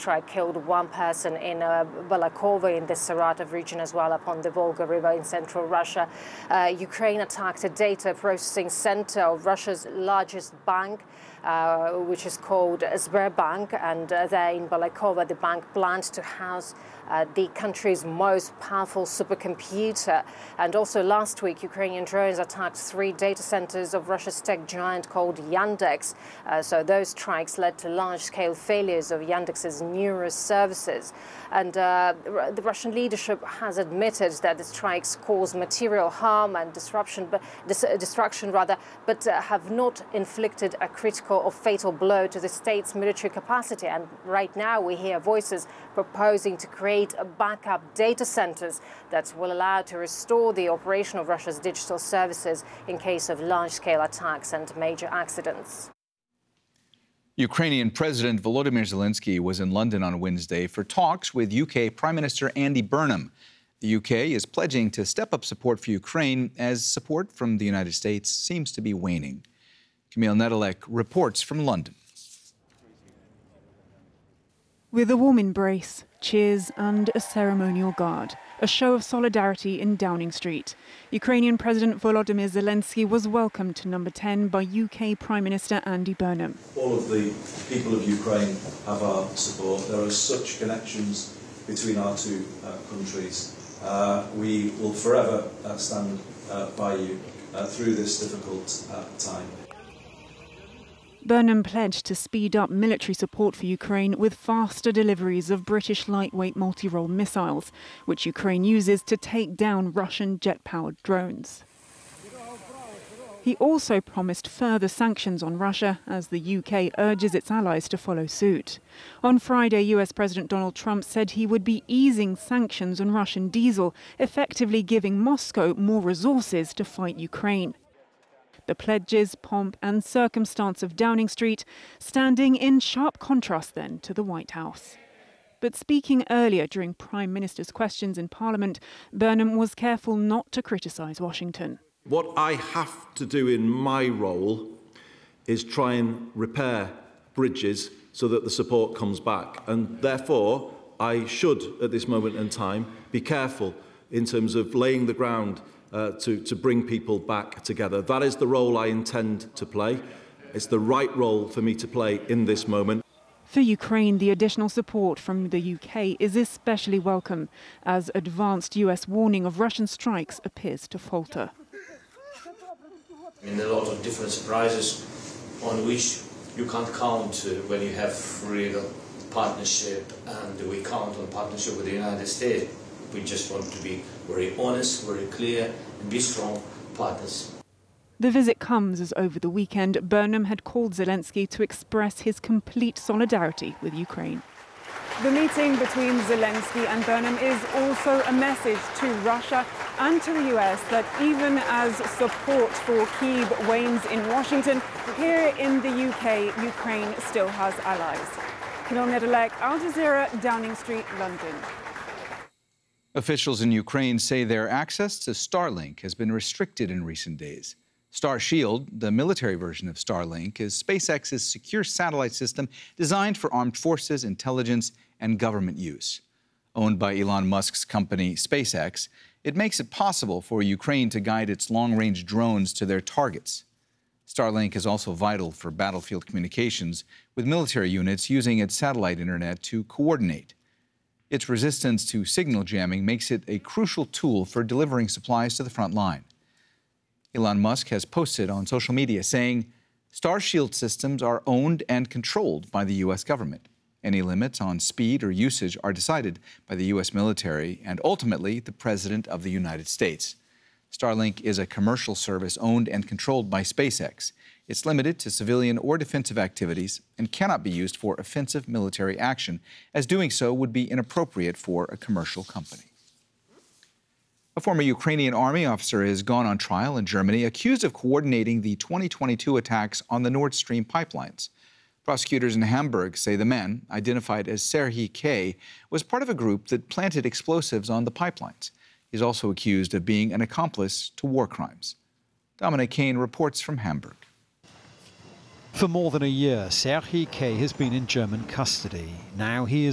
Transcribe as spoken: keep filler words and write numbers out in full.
strike killed one person in uh, Balakova in the Saratov region as well, upon the Volga River in central Russia. Uh, Ukraine attacked a data processing center of Russia's largest bank, uh, which is called Sberbank, and uh, there in Balakova, the bank planned to house uh, the country's most powerful supercomputer. And also last week, Ukrainian drones attacked three data centers of Russia's tech giant called Yandex. Uh, so those strikes led to large-scale failures of Yandex's numerous services. And uh, the Russian leadership has admitted that the strikes caused material harm and disruption, but dis destruction rather, but uh, have not inflicted a critical or fatal blow to the state's military capacity. And right now we hear voices proposing to create a backup data centers that will allow to restore the operation of Russia's digital services in case of large-scale attacks and major accidents. Ukrainian President Volodymyr Zelensky was in London on Wednesday for talks with U K Prime Minister Andy Burnham. The U K is pledging to step up support for Ukraine as support from the United States seems to be waning. Camille Nedelec reports from London. With a warm embrace, cheers and a ceremonial guard, a show of solidarity in Downing Street, Ukrainian President Volodymyr Zelensky was welcomed to Number ten by U K Prime Minister Andy Burnham. All of the people of Ukraine have our support. There are such connections between our two uh, countries. Uh, we will forever uh, stand uh, by you uh, through this difficult uh, time. Burnham pledged to speed up military support for Ukraine with faster deliveries of British lightweight multi-role missiles, which Ukraine uses to take down Russian jet-powered drones. He also promised further sanctions on Russia as the U K urges its allies to follow suit. On Friday, U S President Donald Trump said he would be easing sanctions on Russian diesel, effectively giving Moscow more resources to fight Ukraine. The pledges, pomp and circumstance of Downing Street standing in sharp contrast then to the White House. But speaking earlier during Prime Minister's questions in Parliament, Burnham was careful not to criticise Washington. What I have to do in my role is try and repair bridges so that the support comes back. And therefore, I should, at this moment in time, be careful in terms of laying the ground Uh, to, to bring people back together. That is the role I intend to play. It's the right role for me to play in this moment. For Ukraine, the additional support from the U K is especially welcome, as advanced U S warning of Russian strikes appears to falter. I mean, a lot of different surprises on which you can't count uh, when you have real partnership, and we count on partnership with the United States. We just want to be very honest, very clear, and be strong partners. The visit comes as over the weekend, Burnham had called Zelensky to express his complete solidarity with Ukraine. The meeting between Zelensky and Burnham is also a message to Russia and to the U S that even as support for Kyiv wanes in Washington, here in the U K, Ukraine still has allies. Camille Nedelec, Al Jazeera, Downing Street, London. Officials in Ukraine say their access to Starlink has been restricted in recent days. Starshield, the military version of Starlink, is SpaceX's secure satellite system designed for armed forces, intelligence, and government use. Owned by Elon Musk's company SpaceX, it makes it possible for Ukraine to guide its long-range drones to their targets. Starlink is also vital for battlefield communications, with military units using its satellite internet to coordinate. Its resistance to signal jamming makes it a crucial tool for delivering supplies to the front line. Elon Musk has posted on social media saying, Starshield systems are owned and controlled by the U S government. Any limits on speed or usage are decided by the U S military and ultimately the President of the United States. Starlink is a commercial service owned and controlled by SpaceX. It's limited to civilian or defensive activities and cannot be used for offensive military action, as doing so would be inappropriate for a commercial company. A former Ukrainian army officer has gone on trial in Germany accused of coordinating the twenty twenty-two attacks on the Nord Stream pipelines. Prosecutors in Hamburg say the man, identified as Serhiy K., was part of a group that planted explosives on the pipelines. He's also accused of being an accomplice to war crimes. Dominic Kane reports from Hamburg. For more than a year, Serhiy K. has been in German custody. Now he is